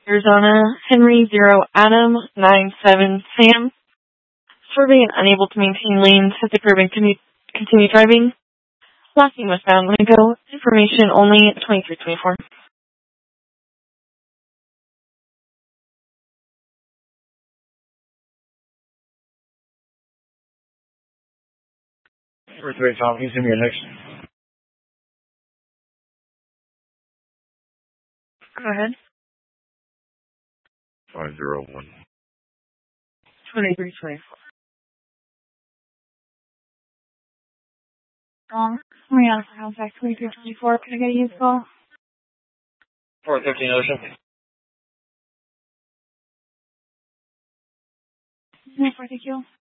Arizona, Henry 0 Adam 97 Sam. Swerving and unable to maintain lanes, hit the curb and continue driving. Last name westbound, Lingo. Information only 2324. Wait, Tom, can you send me your next? Go ahead. 501. 2324. Mariana for Halifax 2324. Can I get a use call? 415 Ocean. No, thank you.